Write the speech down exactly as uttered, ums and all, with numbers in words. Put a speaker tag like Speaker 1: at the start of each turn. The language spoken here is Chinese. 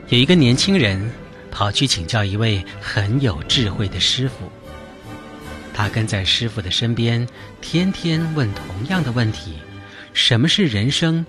Speaker 1: 有一个年轻人跑去请教一位很有智慧的师傅，他跟在师傅的身边，天天问同样的问题：什么是人生